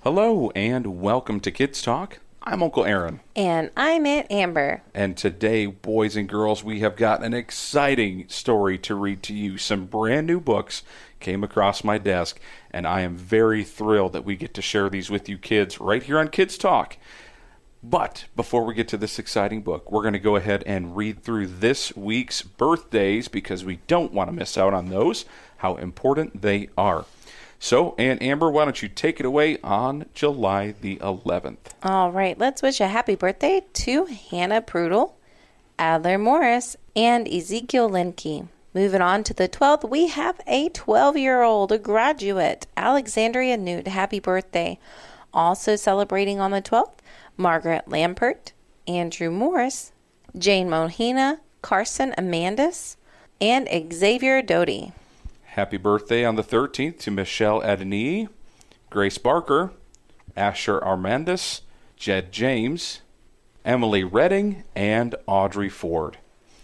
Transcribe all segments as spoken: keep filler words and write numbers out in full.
Hello and welcome to Kids Talk. I'm Uncle Aaron. And I'm Aunt Amber. And today, boys and girls, we have got an exciting story to read to you. Some brand new books came across my desk, and I am very thrilled that we get to share these with you kids right here on Kids Talk. But before we get to this exciting book, we're going to go ahead and read through this week's birthdays because we don't want to miss out on those, how important they are. So, Aunt Amber, why don't you take it away on July the eleventh? All right, let's wish a happy birthday to Hannah Prudel, Adler Morris, and Ezekiel Linke. Moving on to the twelfth, we have a twelve-year-old graduate, Alexandria Newt. Happy birthday. Also celebrating on the twelfth, Margaret Lampert, Andrew Morris, Jane Mohina, Carson Amandus, and Xavier Doty. Happy birthday on the thirteenth to Michelle Adeni, Grace Barker, Asher Armandus, Jed James, Emily Redding, and Audrey Ford.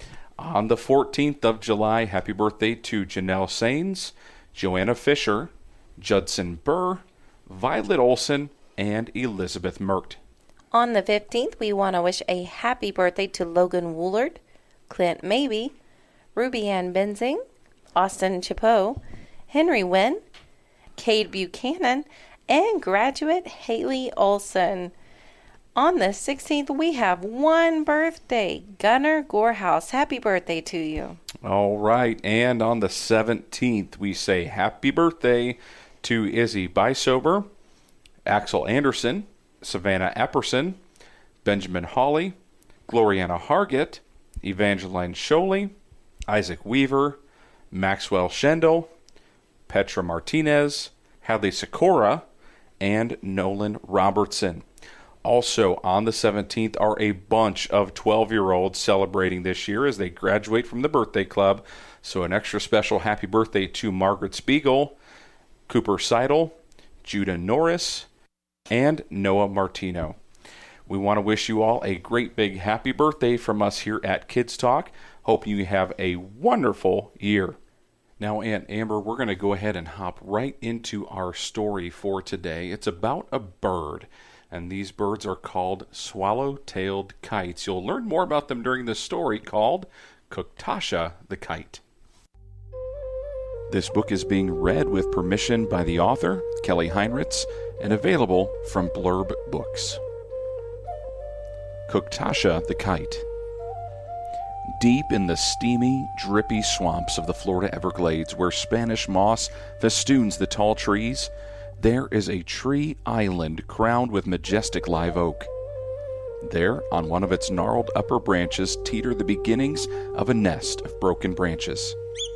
On the fourteenth of July, happy birthday to Janelle Sains, Joanna Fisher, Judson Burr, Violet Olson, and Elizabeth Merkt. On the fifteenth, we want to wish a happy birthday to Logan Woolard, Clint Mabey, Ruby Ann Benzing, Austin Chapeau, Henry Wynn, Cade Buchanan, and graduate Haley Olson. On the sixteenth, we have one birthday, Gunnar Gorehouse. Happy birthday to you. All right, and on the seventeenth, we say happy birthday to Izzy Bysober, Axel Anderson, Savannah Epperson, Benjamin Hawley, Gloriana Hargett, Evangeline Sholey, Isaac Weaver, Maxwell Schendel, Petra Martinez, Hadley Sikora, and Nolan Robertson. Also on the seventeenth are a bunch of twelve-year-olds celebrating this year as they graduate from the birthday club. So an extra special happy birthday to Margaret Spiegel, Cooper Seidel, Judah Norris, and Noah Martino. We want to wish you all a great big happy birthday from us here at Kids Talk. Hope you have a wonderful year. Now, Aunt Amber, we're going to go ahead and hop right into our story for today. It's about a bird, and these birds are called swallow-tailed kites. You'll learn more about them during the story called Kuktasha the Kite. This book is being read with permission by the author, Kelly Heinrichs, and available from Blurb Books. Kuktasha the Kite. Deep in the steamy, drippy swamps of the Florida Everglades, where Spanish moss festoons the tall trees, there is a tree island crowned with majestic live oak. There, on one of its gnarled upper branches, teeter the beginnings of a nest of broken branches.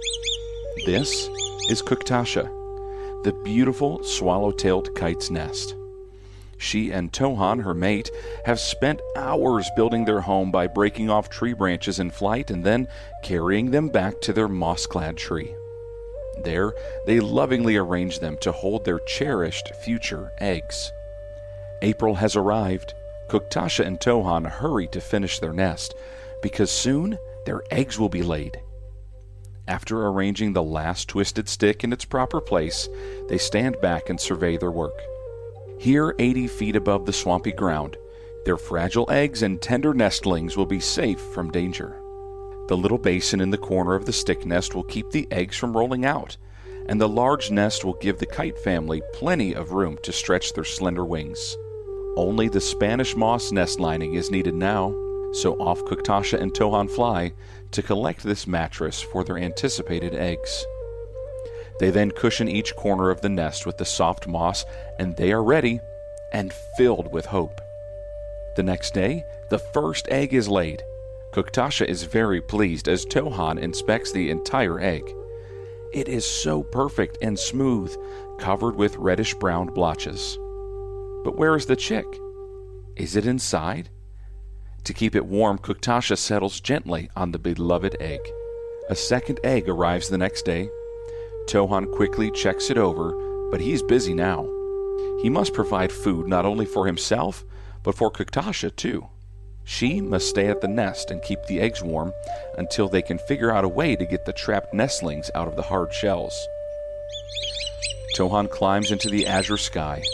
This is Kuktasha, the beautiful swallow-tailed kite's nest. She and Tohan, her mate, have spent hours building their home by breaking off tree branches in flight and then carrying them back to their moss-clad tree. There, they lovingly arrange them to hold their cherished future eggs. April has arrived. Kuktasha and Tohan hurry to finish their nest, because soon their eggs will be laid. After arranging the last twisted stick in its proper place, they stand back and survey their work. Here, eighty feet above the swampy ground, their fragile eggs and tender nestlings will be safe from danger. The little basin in the corner of the stick nest will keep the eggs from rolling out, and the large nest will give the kite family plenty of room to stretch their slender wings. Only the Spanish moss nest lining is needed now, so off Kuktasha and Tohan fly to collect this mattress for their anticipated eggs. They then cushion each corner of the nest with the soft moss, and they are ready and filled with hope. The next day, the first egg is laid. Kuktasha is very pleased as Tohan inspects the entire egg. It is so perfect and smooth, covered with reddish-brown blotches. But where is the chick? Is it inside? To keep it warm, Kuktasha settles gently on the beloved egg. A second egg arrives the next day. Tohan quickly checks it over, but he's busy now. He must provide food not only for himself, but for Kuktasha too. She must stay at the nest and keep the eggs warm until they can figure out a way to get the trapped nestlings out of the hard shells. Tohan climbs into the azure sky.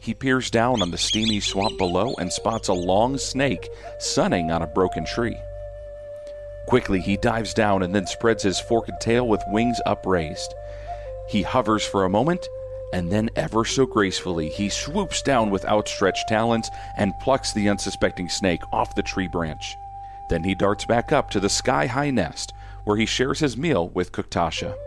He peers down on the steamy swamp below and spots a long snake sunning on a broken tree. Quickly, he dives down and then spreads his forked tail with wings upraised. He hovers for a moment, and then ever so gracefully, he swoops down with outstretched talons and plucks the unsuspecting snake off the tree branch. Then he darts back up to the sky-high nest, where he shares his meal with Kuktasha.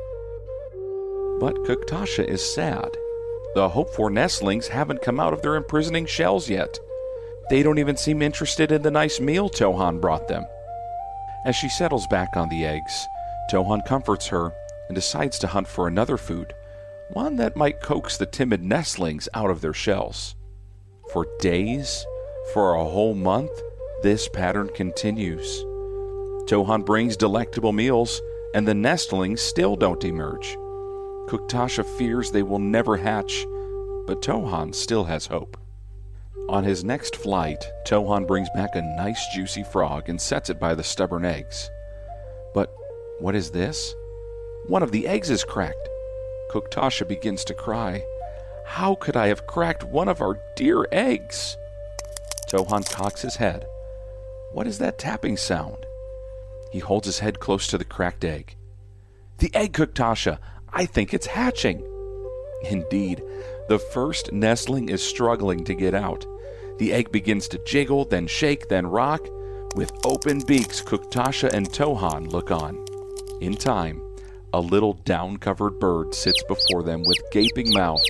But Kuktasha is sad. The hoped-for nestlings haven't come out of their imprisoning shells yet. They don't even seem interested in the nice meal Tohan brought them. As she settles back on the eggs, Tohan comforts her and decides to hunt for another food, one that might coax the timid nestlings out of their shells. For days, for a whole month, this pattern continues. Tohan brings delectable meals, and the nestlings still don't emerge. Kuktasha fears they will never hatch, but Tohan still has hope. On his next flight, Tohan brings back a nice juicy frog and sets it by the stubborn eggs. But what is this? One of the eggs is cracked. Kuktasha begins to cry. How could I have cracked one of our dear eggs? Tohan cocks his head. What is that tapping sound? He holds his head close to the cracked egg. The egg, Kuktasha! I think it's hatching. Indeed, the first nestling is struggling to get out. The egg begins to jiggle, then shake, then rock. With open beaks, Kuktasha and Tohan look on. In time, a little down-covered bird sits before them with gaping mouth.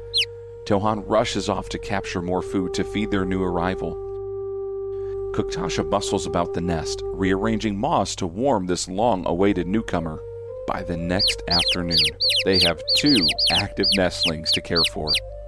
Tohan rushes off to capture more food to feed their new arrival. Kuktasha bustles about the nest, rearranging moss to warm this long-awaited newcomer. By the next afternoon, they have two active nestlings to care for.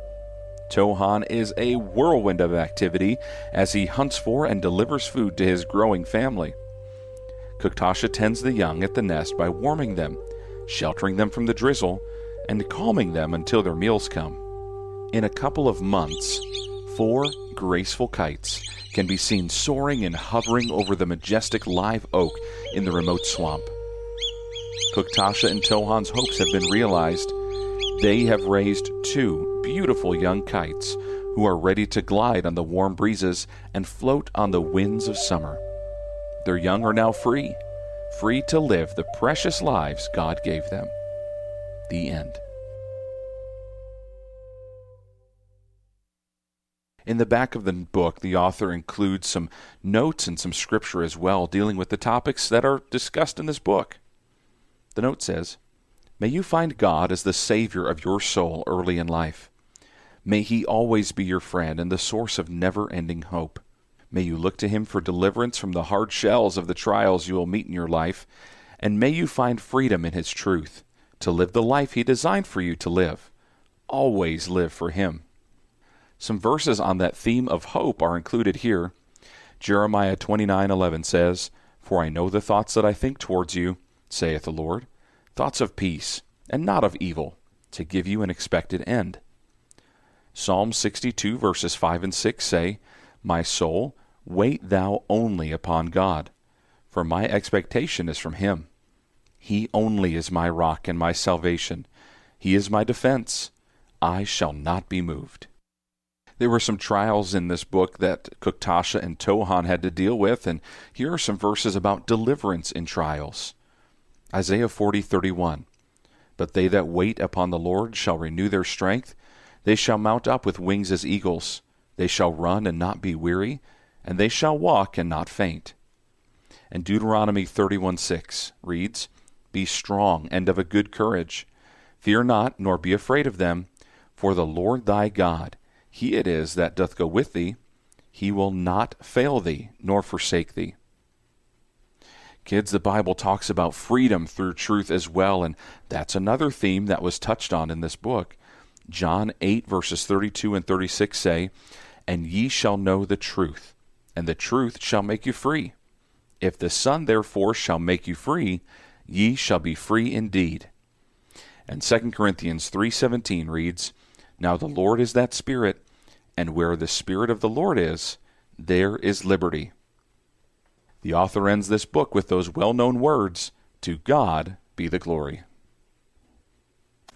Tohan is a whirlwind of activity as he hunts for and delivers food to his growing family. Kuktasha tends the young at the nest by warming them, sheltering them from the drizzle, and calming them until their meals come. In a couple of months, four graceful kites can be seen soaring and hovering over the majestic live oak in the remote swamp. Kuktasha and Tohan's hopes have been realized. They have raised two beautiful young kites who are ready to glide on the warm breezes and float on the winds of summer. Their young are now free, free to live the precious lives God gave them. The end. In the back of the book, the author includes some notes and some scripture as well, dealing with the topics that are discussed in this book. The note says, "May you find God as the Savior of your soul early in life. May He always be your friend and the source of never-ending hope. May you look to Him for deliverance from the hard shells of the trials you will meet in your life, and may you find freedom in His truth, to live the life He designed for you to live. Always live for Him." Some verses on that theme of hope are included here. Jeremiah twenty-nine eleven says, "For I know the thoughts that I think towards you, saith the Lord, thoughts of peace, and not of evil, to give you an expected end." Psalm sixty-two verses five and six say, "My soul, wait thou only upon God, for my expectation is from Him. He only is my rock and my salvation. He is my defense. I shall not be moved." There were some trials in this book that Kuktasha and Tohan had to deal with, and here are some verses about deliverance in trials. Isaiah forty thirty-one, "But they that wait upon the Lord shall renew their strength. They shall mount up with wings as eagles. They shall run and not be weary, and they shall walk and not faint." And Deuteronomy thirty-one six reads, "Be strong and of a good courage. Fear not, nor be afraid of them. For the Lord thy God, He it is that doth go with thee. He will not fail thee, nor forsake thee." Kids, the Bible talks about freedom through truth as well, and that's another theme that was touched on in this book. John eight verses thirty-two and thirty-six say, "And ye shall know the truth, and the truth shall make you free. If the Son therefore shall make you free, ye shall be free indeed." And Second Corinthians three seventeen reads, "Now the Lord is that Spirit, and where the Spirit of the Lord is, there is liberty." The author ends this book with those well-known words, "To God be the glory."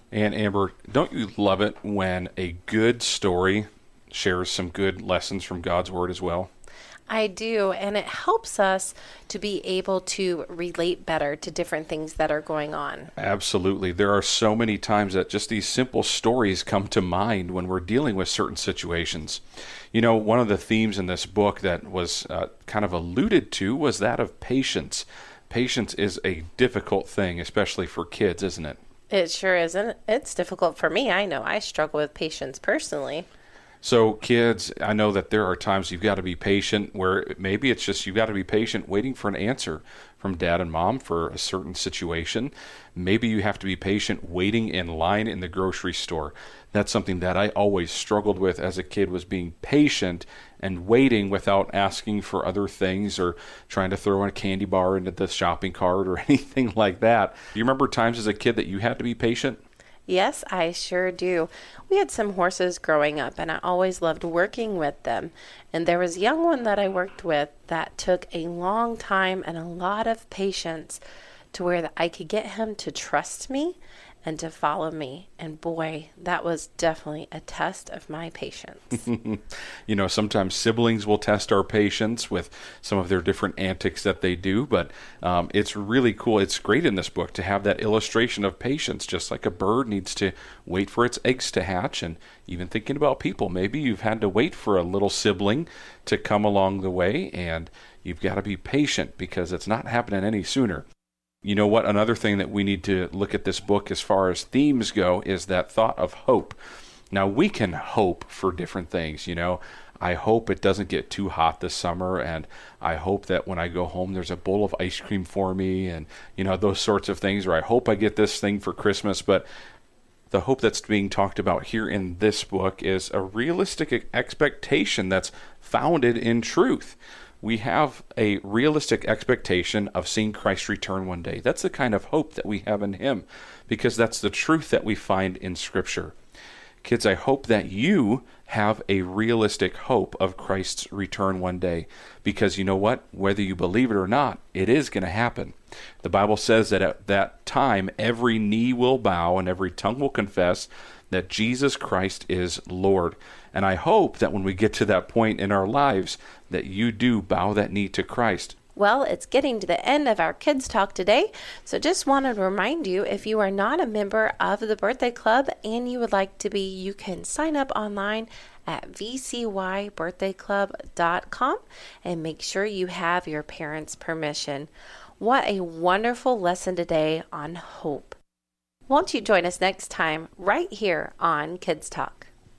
And Amber, don't you love it when a good story shares some good lessons from God's Word as well? I do, and it helps us to be able to relate better to different things that are going on. Absolutely. There are so many times that just these simple stories come to mind when we're dealing with certain situations. You know, one of the themes in this book that was uh, kind of alluded to was that of patience. Patience is a difficult thing, especially for kids, isn't it? It sure isn't. It's difficult for me. I know I struggle with patience personally. So kids, I know that there are times you've got to be patient where maybe it's just you've got to be patient waiting for an answer from dad and mom for a certain situation. Maybe you have to be patient waiting in line in the grocery store. That's something that I always struggled with as a kid, was being patient and waiting without asking for other things or trying to throw a candy bar into the shopping cart or anything like that. Do you remember times as a kid that you had to be patient? Yes, I sure do. We had some horses growing up, and I always loved working with them. And there was a young one that I worked with that took a long time and a lot of patience to where that I could get him to trust me and to follow me. And boy, that was definitely a test of my patience. You know, sometimes siblings will test our patience with some of their different antics that they do, but um, it's really cool. It's great in this book to have that illustration of patience, just like a bird needs to wait for its eggs to hatch. And even thinking about people, maybe you've had to wait for a little sibling to come along the way, and you've got to be patient because it's not happening any sooner. You know what? Another thing that we need to look at this book as far as themes go is that thought of hope. Now, we can hope for different things, you know. I hope it doesn't get too hot this summer, and I hope that when I go home there's a bowl of ice cream for me, and, you know, those sorts of things, or I hope I get this thing for Christmas. But the hope that's being talked about here in this book is a realistic expectation that's founded in truth. We have a realistic expectation of seeing Christ return one day. That's the kind of hope that we have in Him, because that's the truth that we find in Scripture. Kids, I hope that you have a realistic hope of Christ's return one day, because you know what? Whether you believe it or not, it is going to happen. The Bible says that at that time, every knee will bow and every tongue will confess that Jesus Christ is Lord. And I hope that when we get to that point in our lives, that you do bow that knee to Christ. Well, it's getting to the end of our Kids Talk today, so just wanted to remind you, if you are not a member of the Birthday Club and you would like to be, you can sign up online at v c y birthday club dot com and make sure you have your parents' permission. What a wonderful lesson today on hope. Won't you join us next time right here on Kids Talk?